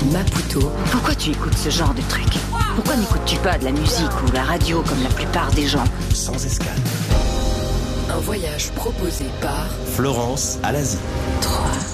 Maputo. Pourquoi tu écoutes ce genre de truc? Pourquoi n'écoutes-tu pas de la musique ou la radio comme la plupart des gens? Sans escale. Un voyage proposé par Florence à l'Asie. 3.